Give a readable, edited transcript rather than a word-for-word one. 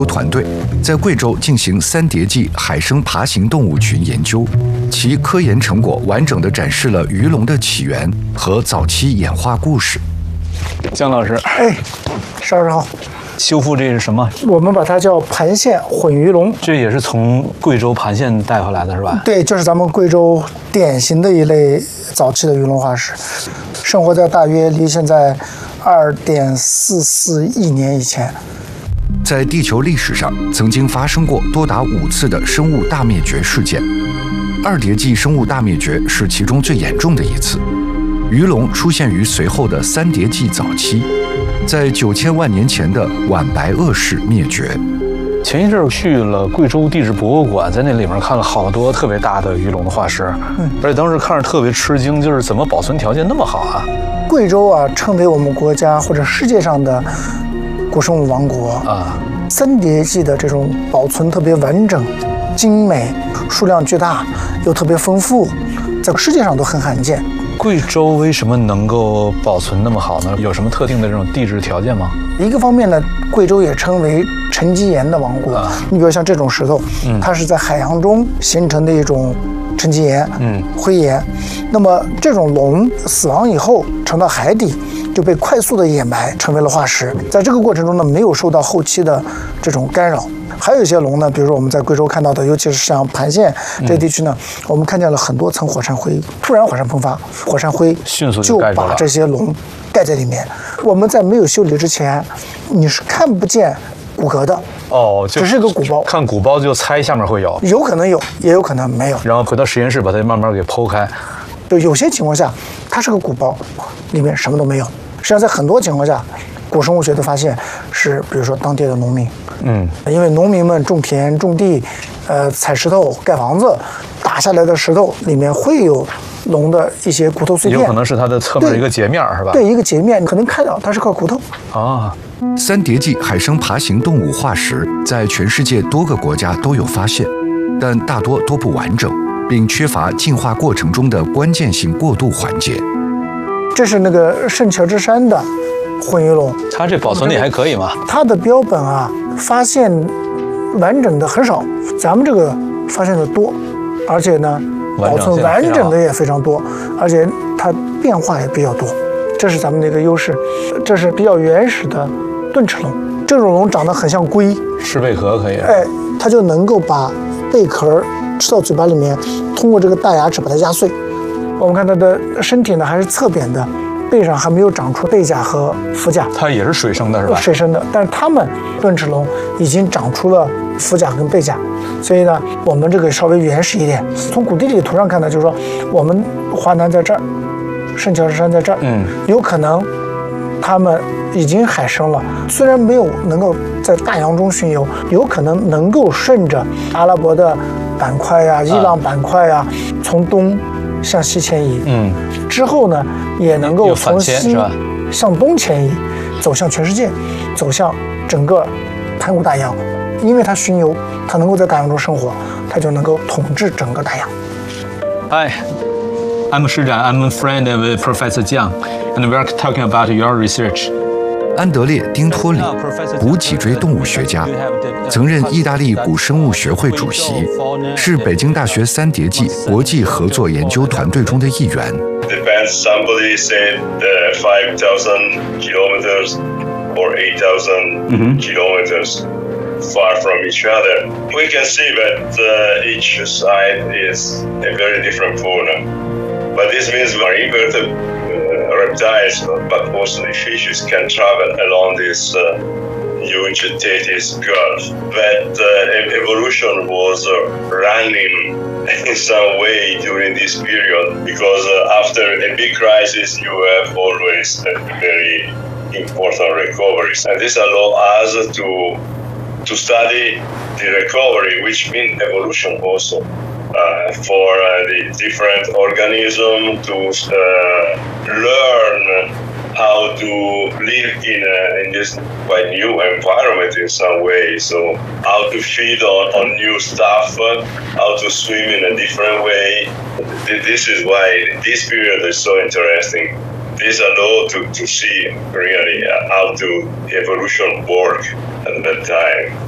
团队在贵州进行三叠纪海生爬行动物群研究，其科研成果完整地展示了鱼龙的起源和早期演化故事。 姜老师， 邵师好。 修复这是什么？ 我们把它叫盘线混鱼龙， 这也是从贵州盘县带回来的是吧？ 对，就是咱们贵州典型的一类早期的鱼龙化石，生活在大约离现在2.44亿年以前。 在地球历史上，曾经发生过多达5次的生物大灭绝事件，二叠纪生物大灭绝是其中最严重的一次。鱼龙出现于随后的三叠纪早期，在9000万年前的晚白垩世灭绝。 前一阵儿去了贵州地质博物馆，在那里面看了好多特别大的鱼龙的化石，而且当时看着特别吃惊，就是怎么保存条件那么好啊？ 贵州啊，称为我们国家或者世界上的古生物王国啊。三叠纪的这种保存特别完整、精美，数量巨大，又特别丰富，在世界上都很罕见。 贵州为什么能够保存那么好呢？有什么特定的这种地质条件吗？ 一个方面呢，贵州也称为沉积岩的王国。你比如像这种石头，它是在海洋中形成的一种沉积岩，灰岩。那么这种龙死亡以后沉到海底，就被快速的掩埋，成为了化石。在这个过程中呢，没有受到后期的这种干扰。还有一些龙呢，比如说我们在贵州看到的，尤其是像盘县这地区呢，我们看见了很多层火山灰，突然火山喷发，火山灰迅速就把这些龙盖在里面。我们在没有修理之前，你是看不见骨骼的，只是个鼓包。 看鼓包就猜下面会有， 有可能有，也有可能没有。 然后回到实验室把它慢慢给剖开。 就有些情况下，它是个鼓包，里面什么都没有。实际上，在很多情况下，古生物学的发现是，比如说当地的农民，因为农民们种田种地，采石头盖房子，打下来的石头里面会有龙的一些骨头碎片， 有可能是它的侧面一个截面，是吧？ 对，一个截面，可能看到它是块骨头啊。 三叠纪海生爬行动物化石在全世界多个国家都有发现，但大多都不完整，并缺乏进化过程中的关键性过渡环节。 这是那个圣乔治山的混鱼龙， 它这保存力还可以吗？ 它的标本啊，发现完整的很少，咱们这个发现的多，而且呢，保存完整的也非常多，而且它变化也比较多，这是咱们的一个优势。这是比较原始的盾齿龙，这种龙长得很像龟， 吃贝壳可以。 它就能够把贝壳吃到嘴巴里面，通过这个大牙齿把它压碎。我们看它的身体呢还是侧扁的，背上还没有长出背甲和腹甲。 它也是水生的是吧？ 水生的，但是它们盾齿龙已经长出了腹甲跟背甲，所以呢，我们这个稍微原始一点。从古地理图上看呢，就是说我们华南在这儿，圣乔治山在这儿，有可能它们已经海生了，虽然没有能够在大洋中巡游，有可能能够顺着阿拉伯的板块呀、伊朗板块呀，从东向西迁移，之后呢，也能够从西向东迁移，走向全世界，走向整个盘古大洋。因为它巡游，它能够在大洋中生活，它就能够统治整个大洋。 Hi, I'm Shizhan. I'm a friend of Professor Jiang, and we're talking about your research. 安德烈·丁托里，古脊椎动物学家，曾任意大利古生物学会主席，是北京大学三叠纪国际合作研究团队中的一员。 Depends. Somebody said 5,000 kilometers or 8,000 kilometers far from each other. We can see that each side is a very different fauna, but this means marine reptiles, but mostly fishes, can travel along this huge Tethys Gulf. But evolution was running in some way during this period, because after a big crisis, you have always very important recoveries. And this allows us to study the recovery, which means evolution also. For the different organisms to learn how to live in this quite new environment in some way. So how to feed on new stuff, how to swim in a different way. This is why this period is so interesting. This allows to see really how to evolution work at that time.